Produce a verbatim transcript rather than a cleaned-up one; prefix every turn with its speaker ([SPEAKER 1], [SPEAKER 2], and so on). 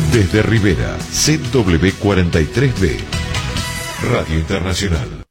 [SPEAKER 1] Desde Rivera, C W cuarenta y tres B. Radio Internacional.